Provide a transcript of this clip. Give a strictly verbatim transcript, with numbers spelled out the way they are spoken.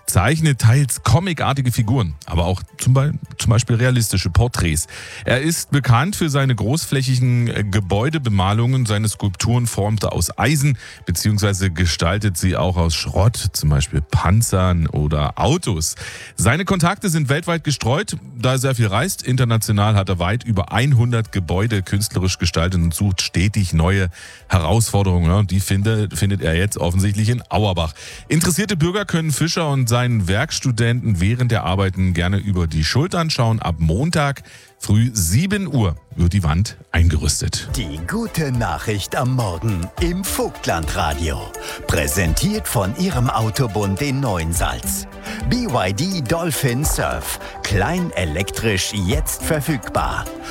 zeichnet teils comicartige Figuren, aber auch zum, Be- zum Beispiel realistische Porträts. Er ist bekannt für seine großflächigen äh, Gebäudebemalungen. Seine Skulpturen formt er aus Eisen bzw. gestaltet sie auch aus Schrott, zum Beispiel Panzern oder Autos. Seine Kontakte sind weltweit gestreut, da er sehr viel reist. International hat er weit über hundert Gebäude künstlerisch gestaltet und sucht stetig neue Herausforderungen. Ja, die findet, findet er jetzt offensichtlich in Auerbach. Interessierte Bürger können Fischer und seinen Werkstudenten während der Arbeiten gerne über die Schultern schauen. Ab Montag früh sieben Uhr wird die Wand eingerüstet. Die gute Nachricht am Morgen im Vogtlandradio. Präsentiert von Ihrem Autobund in Neuensalz. B Y D Dolphin Surf. Klein elektrisch jetzt verfügbar.